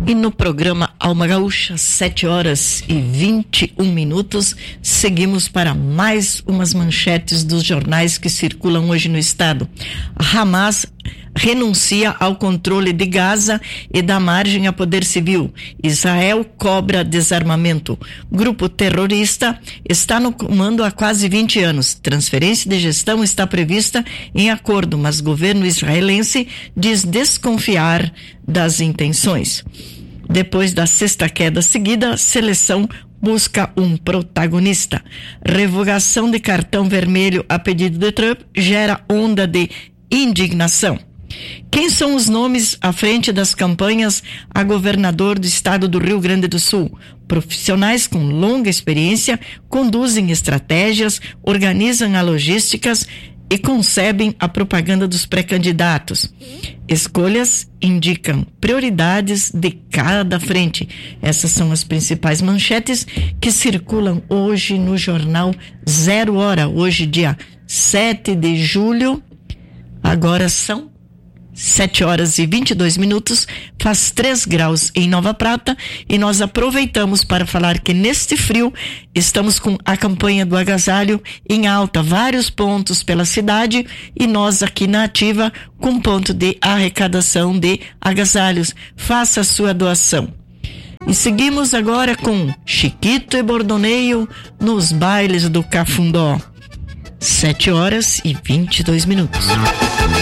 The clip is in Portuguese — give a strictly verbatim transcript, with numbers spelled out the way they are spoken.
E no programa Alma Gaúcha, sete horas e vinte e um minutos, seguimos para mais umas manchetes dos jornais que circulam hoje no estado. A Hamas renuncia ao controle de Gaza e dá margem a poder civil. Israel cobra desarmamento. Grupo terrorista está no comando há quase vinte anos. Transferência de gestão está prevista em acordo, mas governo israelense diz desconfiar das intenções. Depois da sexta queda seguida, seleção busca um protagonista. Revogação de cartão vermelho a pedido de Trump gera onda de indignação. Quem são os nomes à frente das campanhas a governador do estado do Rio Grande do Sul? Profissionais com longa experiência conduzem estratégias, organizam a logísticas e concebem a propaganda dos pré-candidatos. Escolhas indicam prioridades de cada frente. Essas são as principais manchetes que circulam hoje no jornal Zero Hora. Hoje, dia sete de julho, agora são sete horas e vinte e dois minutos, faz três graus em Nova Prata, e nós aproveitamos para falar que neste frio estamos com a campanha do agasalho em alta, vários pontos pela cidade, e nós aqui na Ativa com ponto de arrecadação de agasalhos. Faça a sua doação. E seguimos agora com Chiquito e Bordoneio nos bailes do Cafundó. sete horas e vinte e dois minutos.